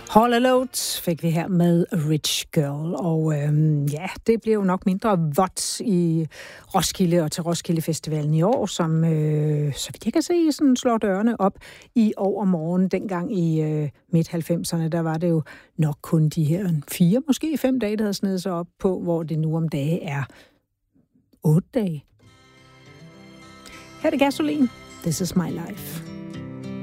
Hall & Oates fik vi her med Rich Girl, og det bliver jo nok mindre vådt i Roskilde og til Roskilde Festivalen i år, som, så vidt jeg kan se, sådan slår dørene op i overmorgen. Dengang i midt-90'erne, der var det jo nok kun de her 4, måske 5 dage, der havde snedet sig op på, hvor det nu om dage er 8 dage. Her er det Gasolin. This is my life.